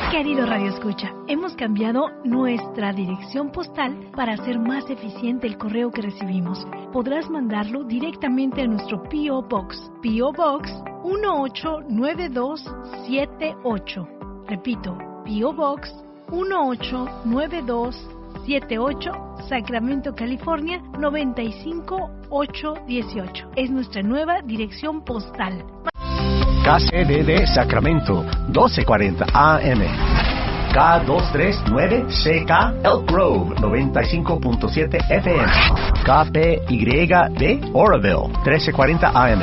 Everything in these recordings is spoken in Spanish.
Querido Radio Escucha, hemos cambiado nuestra dirección postal para hacer más eficiente el correo que recibimos. Podrás mandarlo directamente a nuestro P.O. Box. P.O. Box 189278. Repito, P.O. Box 189278, Sacramento, California 95818. Es nuestra nueva dirección postal. KCDD Sacramento 1240 AM, K239CK Elk Grove 95.7 FM, KPYD Oroville 1340 AM,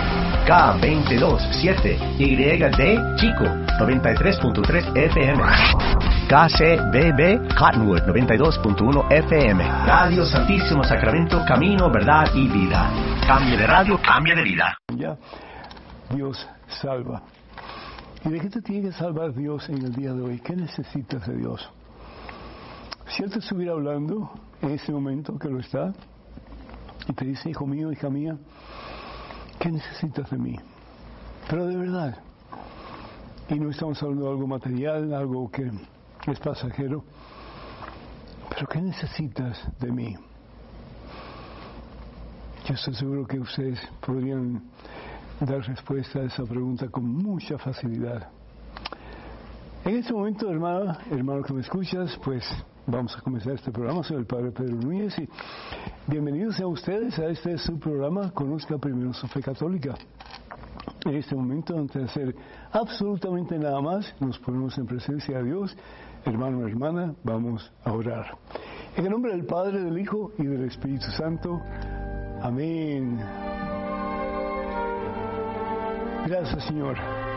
K227YD Chico 93.3 FM, KCBB Cottonwood 92.1 FM. Radio Santísimo Sacramento, camino, verdad y vida. Cambio de radio, cambio de vida. Ya. Dios salva. ¿Y de qué te tiene que salvar Dios en el día de hoy? ¿Qué necesitas de Dios? Si Él te estuviera hablando en ese momento que lo está y te dice, hijo mío, hija mía, ¿qué necesitas de mí? Pero de verdad. Y no estamos hablando de algo material, algo que es pasajero. Pero ¿qué necesitas de mí? Yo estoy seguro que ustedes podrían dar respuesta a esa pregunta con mucha facilidad. En este momento, hermano que me escuchas, pues vamos a comenzar este programa. Soy el Padre Pedro Núñez y bienvenidos a ustedes a este su programa, Conozca Primero su Fe Católica. En este momento, antes de hacer absolutamente nada más, nos ponemos en presencia de Dios. Hermano, hermana, vamos a orar. En el nombre del Padre, del Hijo y del Espíritu Santo. Amén. Gracias, Señor,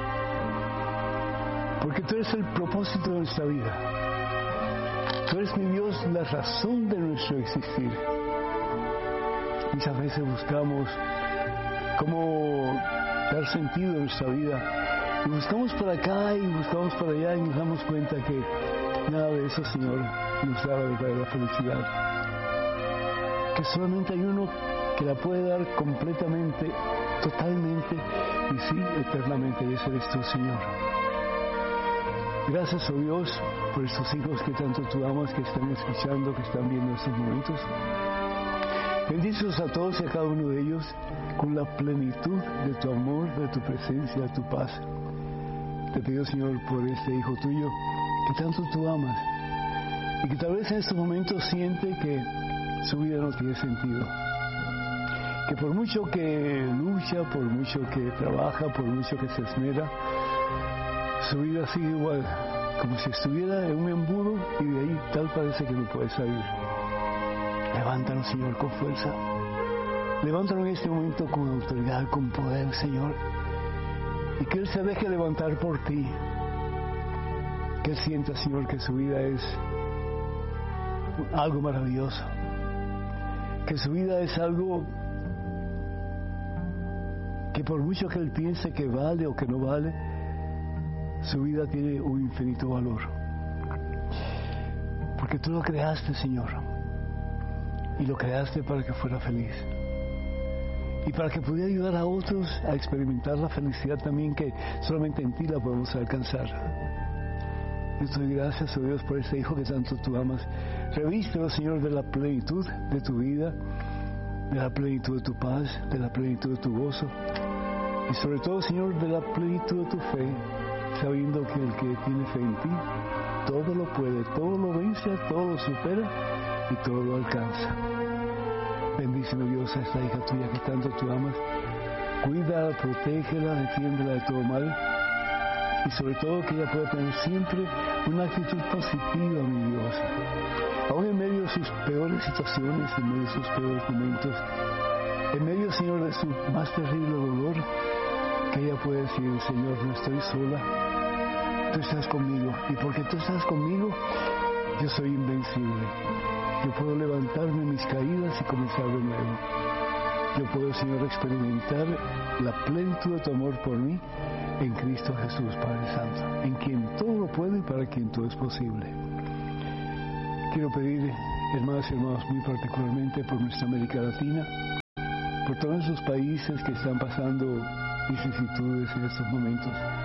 porque tú eres el propósito de nuestra vida. Tú eres, mi Dios, la razón de nuestro existir. Muchas veces buscamos cómo dar sentido a nuestra vida. Y buscamos por acá y buscamos por allá y nos damos cuenta que nada de eso, Señor, nos da la verdadera felicidad. Que solamente hay uno que la puede dar completamente, totalmente y sí, eternamente, y ese eres tú, Señor. Gracias, oh Dios, por estos hijos que tanto tú amas, que están escuchando, que están viendo estos momentos. Bendícelos a todos y a cada uno de ellos con la plenitud de tu amor, de tu presencia, de tu paz. Te pido, Señor, por este hijo tuyo que tanto tú amas y que tal vez en estos momentos siente que su vida no tiene sentido. Que por mucho que lucha, por mucho que trabaja, por mucho que se esmera, su vida sigue igual, como si estuviera en un embudo y de ahí tal parece que no puede salir. Levántalo, Señor, con fuerza. Levántalo en este momento con autoridad, con poder, Señor. Y que Él se deje levantar por ti. Que Él sienta, Señor, que su vida es algo maravilloso. Que su vida es algo que por mucho que Él piense que vale o que no vale, su vida tiene un infinito valor. Porque tú lo creaste, Señor, y lo creaste para que fuera feliz. Y para que pudiera ayudar a otros a experimentar la felicidad también que solamente en ti la podemos alcanzar. Yo te doy gracias, oh Dios, por este hijo que tanto tú amas. Revístelo, Señor, de la plenitud de tu vida, de la plenitud de tu paz, de la plenitud de tu gozo y sobre todo, Señor, de la plenitud de tu fe, sabiendo que el que tiene fe en ti todo lo puede, todo lo vence, todo lo supera y todo lo alcanza. Bendícelo, Dios, a esta hija tuya que tanto tú amas. Cuídala, protégela, defiéndela de todo mal y sobre todo que ella pueda tener siempre una actitud positiva, mi Dios. Aún en medio de sus peores situaciones, en medio de sus peores momentos, en medio, Señor, de su más terrible dolor, que ella pueda decir, Señor, no estoy sola, tú estás conmigo, y porque tú estás conmigo, yo soy invencible. Yo puedo levantarme mis caídas y comenzar de nuevo. Yo puedo, Señor, experimentar la plenitud de tu amor por mí en Cristo Jesús, Padre Santo, en quien todo lo puede y para quien todo es posible. Quiero pedir, hermanas y hermanos, muy particularmente por nuestra América Latina, por todos esos países que están pasando vicisitudes en estos momentos.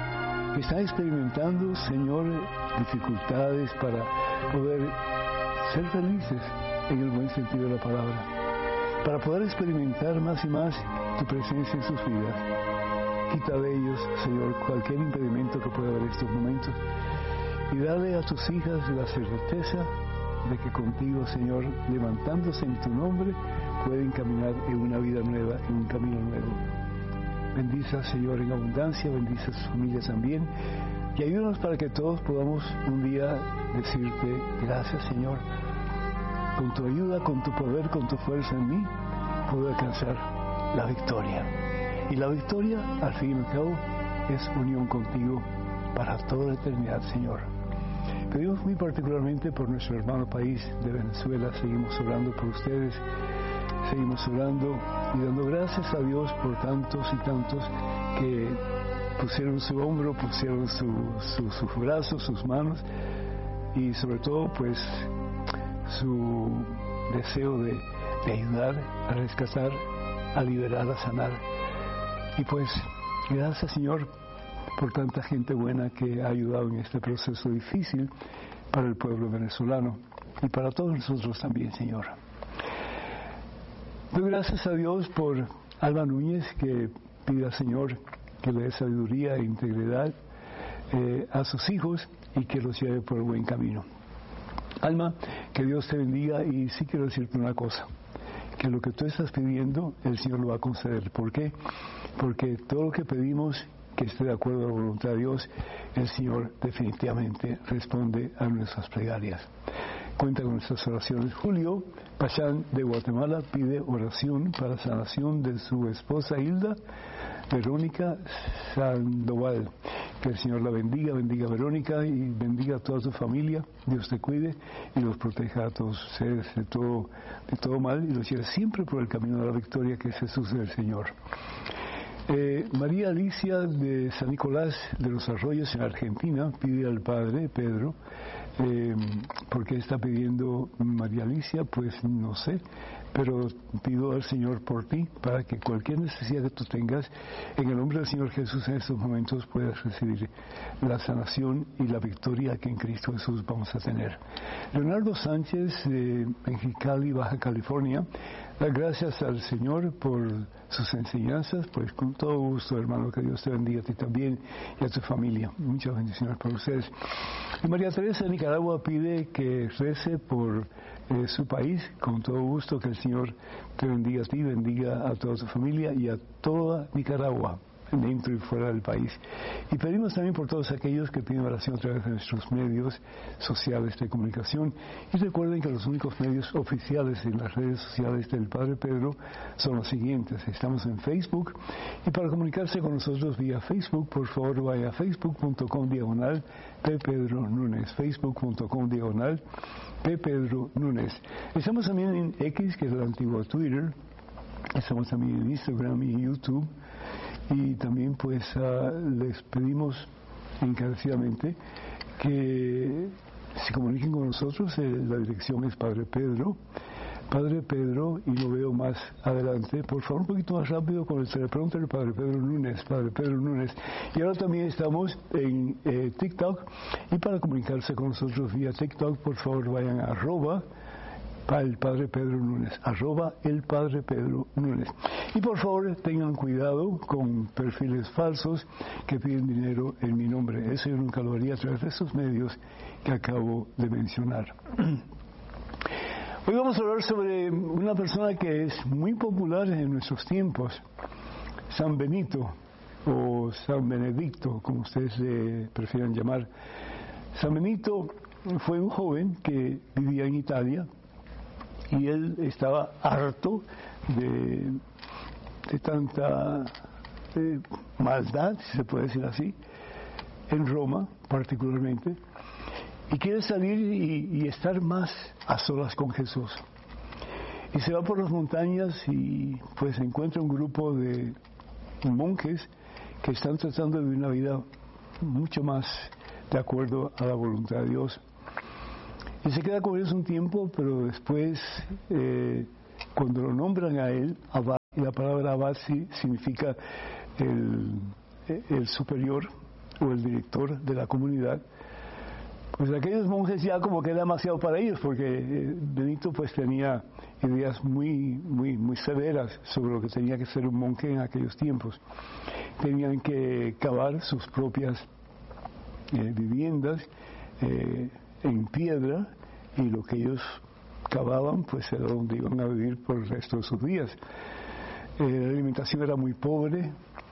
que están experimentando, Señor, dificultades para poder ser felices en el buen sentido de la palabra, para poder experimentar más y más tu presencia en sus vidas. Quita de ellos, Señor, cualquier impedimento que pueda haber en estos momentos y dale a tus hijas la certeza de que contigo, Señor, levantándose en tu nombre, pueden caminar en una vida nueva, en un camino nuevo. Bendice, Señor, en abundancia, bendice a sus familias también, y ayúdanos para que todos podamos un día decirte, gracias, Señor, con tu ayuda, con tu poder, con tu fuerza en mí, puedo alcanzar la victoria. Y la victoria, al fin y al cabo, es unión contigo para toda la eternidad, Señor. Pedimos muy particularmente por nuestro hermano país de Venezuela, seguimos orando por ustedes, seguimos orando y dando gracias a Dios por tantos y tantos que pusieron su hombro, pusieron su brazo, sus manos y sobre todo pues su deseo de ayudar a rescatar, a liberar, a sanar. Y pues gracias, Señor, por tanta gente buena que ha ayudado en este proceso difícil para el pueblo venezolano y para todos nosotros también, Señor. Doy gracias a Dios por Alma Núñez, que pide al Señor que le dé sabiduría e integridad a sus hijos y que los lleve por el buen camino. Alma, que Dios te bendiga, y sí quiero decirte una cosa, que lo que tú estás pidiendo, el Señor lo va a conceder. ¿Por qué? Porque todo lo que pedimos que esté de acuerdo a la voluntad de Dios, el Señor definitivamente responde a nuestras plegarias. Cuenta con nuestras oraciones. Julio Pachán de Guatemala pide oración para sanación de su esposa Hilda Verónica Sandoval. Que el Señor la bendiga, bendiga a Verónica y bendiga a toda su familia. Dios te cuide y los proteja a todos ustedes de todo mal y los lleve siempre por el camino de la victoria, que es Jesús el Señor. María Alicia de San Nicolás de los Arroyos en Argentina pide al Padre Pedro. ¿Por qué está pidiendo María Alicia? Pues no sé, pero pido al Señor por ti, para que cualquier necesidad que tú tengas, en el nombre del Señor Jesús en estos momentos puedas recibir la sanación y la victoria que en Cristo Jesús vamos a tener. Leonardo Sánchez de Mexicali, Baja California, da gracias al Señor por sus enseñanzas. Pues con todo gusto, hermano, que Dios te bendiga a ti también y a tu familia. Muchas bendiciones para ustedes. Y María Teresa de Nicaragua pide que rece por su país. Con todo gusto, que el Señor te bendiga a ti, bendiga a toda tu familia y a toda Nicaragua, dentro y fuera del país. Y pedimos también por todos aquellos que piden oración a través de nuestros medios sociales de comunicación. Y recuerden que los únicos medios oficiales en las redes sociales del Padre Pedro son los siguientes. Estamos en Facebook, y para comunicarse con nosotros vía Facebook, por favor vaya a facebook.com/ppedronúñez, facebook.com/ppedronúñez. Estamos también en X, que es el antiguo Twitter. Estamos también en Instagram y YouTube. Y también pues les pedimos encarecidamente que se comuniquen con nosotros. La dirección es Padre Pedro, y lo veo más adelante. Por favor, un poquito más rápido con el teleprompter, Padre Pedro Núñez. Y ahora también estamos en TikTok, y para comunicarse con nosotros vía TikTok, por favor vayan a el Padre Pedro Núñez, el Padre Pedro Núñez. Y por favor tengan cuidado con perfiles falsos que piden dinero en mi nombre. Eso yo nunca lo haría a través de esos medios que acabo de mencionar. Hoy vamos a hablar sobre una persona que es muy popular en nuestros tiempos, San Benito, o San Benedicto, como ustedes prefieran llamar. San Benito fue un joven que vivía en Italia, y él estaba harto de tanta maldad, si se puede decir así, en Roma particularmente, y quiere salir y estar más a solas con Jesús. Y se va por las montañas y pues encuentra un grupo de monjes que están tratando de vivir una vida mucho más de acuerdo a la voluntad de Dios. Y se queda con ellos un tiempo, pero después, cuando lo nombran a él, abad, y la palabra abad significa el superior, o el director de la comunidad, pues aquellos monjes ya como que era demasiado para ellos, porque Benito pues tenía ideas muy severas sobre lo que tenía que ser un monje en aquellos tiempos. Tenían que cavar sus propias viviendas en piedra, y lo que ellos cavaban pues era donde iban a vivir por el resto de sus días. La alimentación era muy pobre,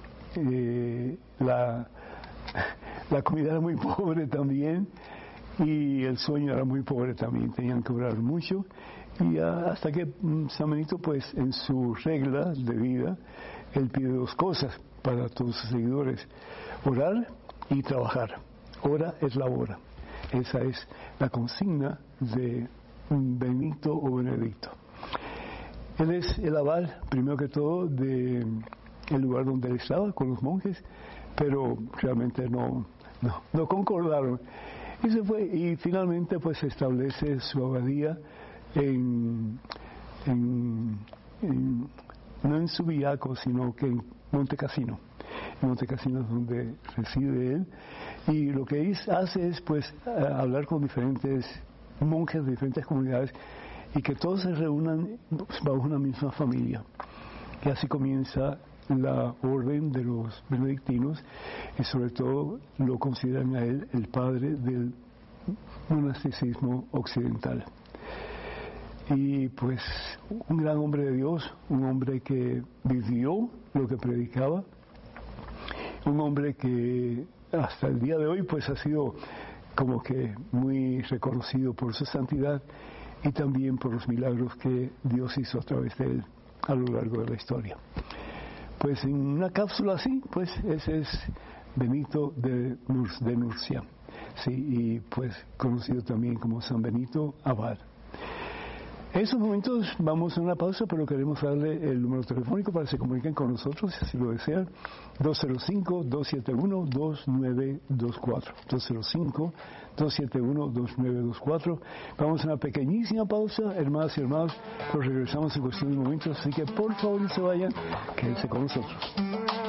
la comida era muy pobre también, y el sueño era muy pobre también. Tenían que orar mucho, y hasta que San Benito pues en su regla de vida él pide dos cosas para todos sus seguidores: orar y trabajar. Ora et labora. Esa es la consigna de Benito o Benedicto. Él es el aval, primero que todo, del lugar donde él estaba con los monjes, pero realmente no concordaron. Y se fue, y finalmente pues se establece su abadía no en Subiaco, sino que en Monte Cassino. En Monte Cassino es donde reside él, y lo que hace es pues hablar con diferentes monjes de diferentes comunidades, y que todos se reúnan bajo una misma familia. Y así comienza la orden de los benedictinos, y sobre todo lo consideran a él el padre del monasticismo occidental. Y pues un gran hombre de Dios, un hombre que vivió lo que predicaba, un hombre que hasta el día de hoy pues ha sido como que muy reconocido por su santidad, y también por los milagros que Dios hizo a través de él a lo largo de la historia. Pues en una cápsula así, pues ese es Benito de Nurcia, sí, y pues conocido también como San Benito Abad. En estos momentos vamos a una pausa, pero queremos darle el número telefónico para que se comuniquen con nosotros, si así lo desean: 205-271-2924. 205-271-2924. Vamos a una pequeñísima pausa, hermanas y hermanos, pues regresamos en cuestión de momentos, así que por favor no se vayan, quédense con nosotros.